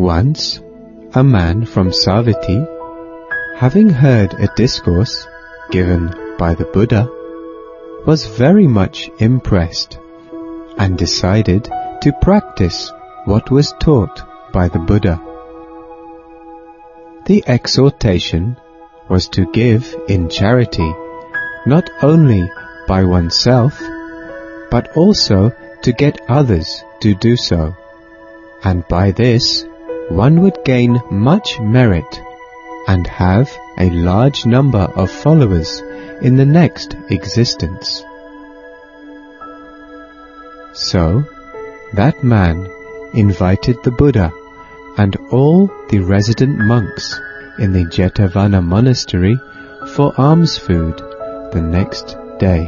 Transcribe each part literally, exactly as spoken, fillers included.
Once, a man from Savatthi, having heard a discourse given by the Buddha, was very much impressed and decided to practice what was taught by the Buddha. The exhortation was to give in charity, not only by oneself, but also to get others to do so, and by this one would gain much merit and have a large number of followers in the next existence. So, that man invited the Buddha and all the resident monks in the Jetavana monastery for alms food the next day.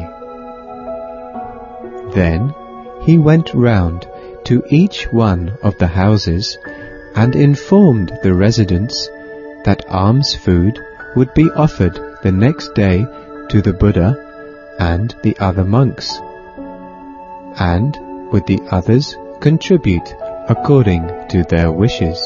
Then he went round to each one of the houses and informed the residents that alms food would be offered the next day to the Buddha and the other monks, and would the others contribute according to their wishes.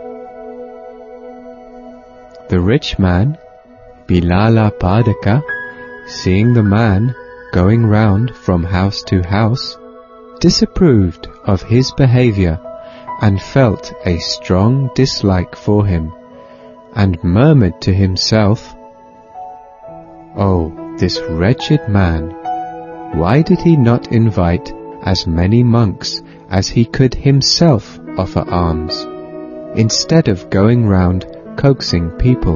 The rich man, Bilalapadaka, seeing the man going round from house to house, disapproved of his behavior and felt a strong dislike for him, and murmured to himself, "Oh, this wretched man, why did he not invite as many monks as he could himself offer alms, instead of going round coaxing people?"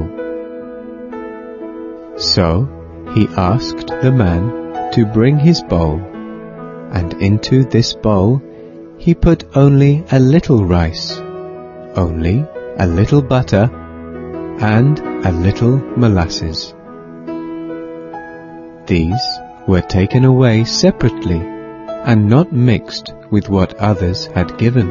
So he asked the man to bring his bowl, and into this bowl he put only a little rice, only a little butter, and a little molasses. These were taken away separately and not mixed with what others had given.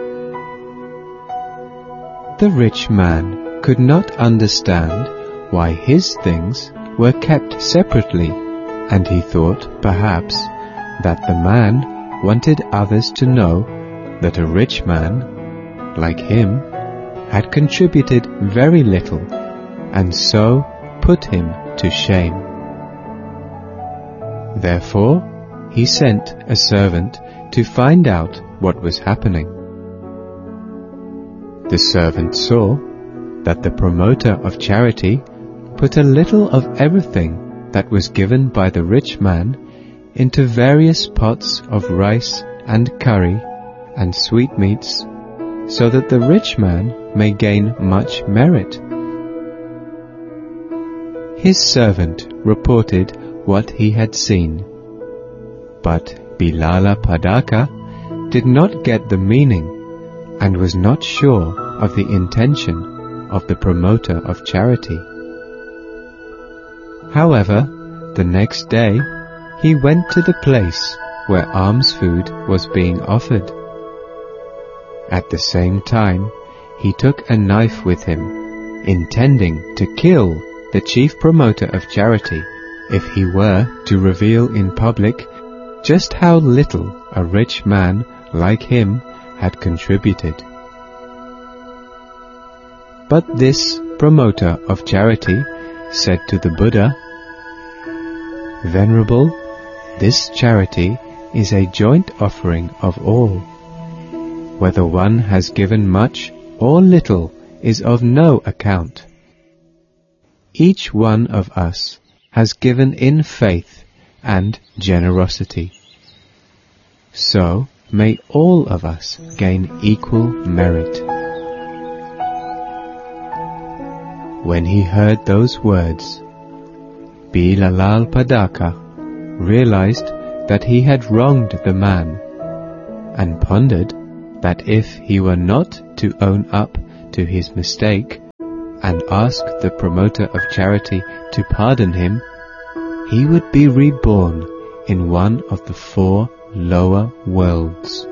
The rich man could not understand why his things were kept separately, and he thought perhaps that the man wanted others to know that a rich man, like him, had contributed very little, and so put him to shame. Therefore, he sent a servant to find out what was happening. The servant saw that the promoter of charity put a little of everything that was given by the rich man into various pots of rice and curry and sweetmeats, so that the rich man may gain much merit. His servant reported what he had seen, but Bilalapadaka did not get the meaning and was not sure of the intention of the promoter of charity. However, the next day he went to the place where alms food was being offered. At the same time, he took a knife with him, intending to kill the chief promoter of charity if he were to reveal in public just how little a rich man like him had contributed. But this promoter of charity said to the Buddha, "Venerable, this charity is a joint offering of all. Whether one has given much or little is of no account. Each one of us has given in faith and generosity. So may all of us gain equal merit." When he heard those words, Bilalapadaka realized that he had wronged the man, and pondered that if he were not to own up to his mistake and ask the promoter of charity to pardon him, he would be reborn in one of the four lower worlds.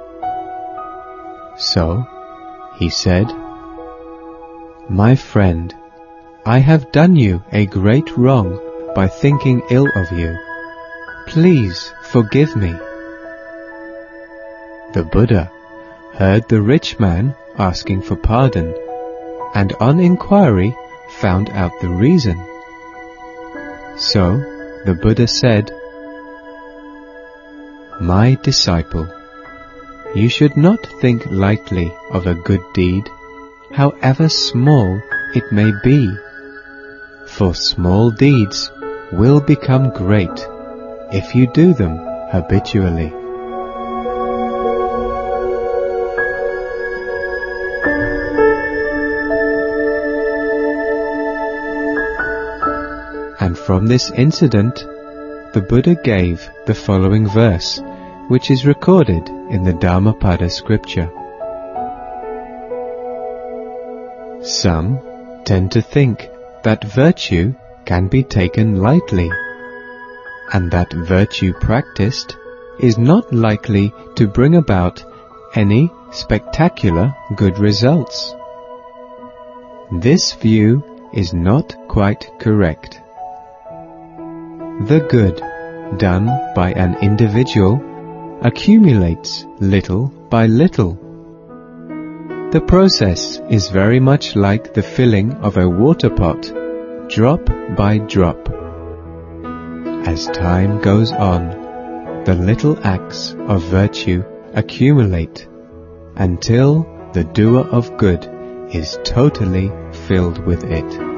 So he said, "My friend, I have done you a great wrong by thinking ill of you. Please forgive me." The Buddha heard the rich man asking for pardon, and on inquiry found out the reason. So the Buddha said, "My disciple, you should not think lightly of a good deed, however small it may be, for small deeds will become great if you do them habitually." And from this incident, the Buddha gave the following verse, which is recorded in the Dhammapada scripture. Some tend to think that virtue can be taken lightly, and that virtue practiced is not likely to bring about any spectacular good results. This view is not quite correct. The good done by an individual accumulates little by little. The process is very much like the filling of a water pot, drop by drop. As time goes on, the little acts of virtue accumulate until the doer of good is totally filled with it.